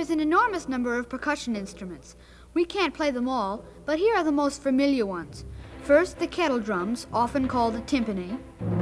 there's an enormous number of percussion instruments. We can't play them all, but here are the most familiar ones. First, the kettle drums, often called a timpani.